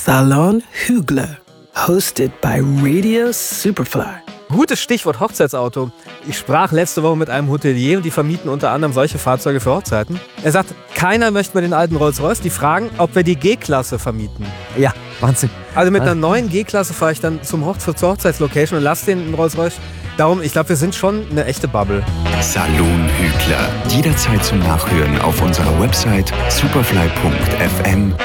Salon Hügler, hosted by Radio Superfly. Gutes Stichwort Hochzeitsauto. Ich sprach letzte Woche mit einem Hotelier und die vermieten unter anderem solche Fahrzeuge für Hochzeiten. Er sagt, keiner möchte mehr den alten Rolls-Royce. Die fragen, ob wir die G-Klasse vermieten. Ja, Wahnsinn. Also mit einer neuen G-Klasse fahre ich dann zur Hochzeitslocation und lasse den Rolls-Royce. Darum, ich glaube, wir sind schon eine echte Bubble. Salon Hügler. Jederzeit zum Nachhören auf unserer Website superfly.fm